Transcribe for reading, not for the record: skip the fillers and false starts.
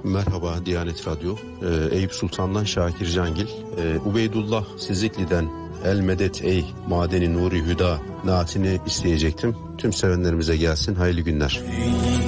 Merhaba Diyanet Radyo. Eyüp Sultan'dan Şakir Cangil. Ubeydullah Sizikli'den El Medet Ey Madeni Nuri Hüda naatini isteyecektim. Tüm sevenlerimize gelsin. Hayırlı günler.